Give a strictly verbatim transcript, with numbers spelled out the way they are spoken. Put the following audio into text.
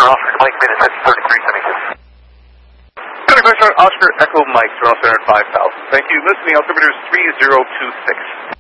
Oscar, Mike, minutes, thirty-three seventy-six. Oscar, Echo Mike, Toronto Center five thousand. Thank you. Listening, altimeter is three zero two six.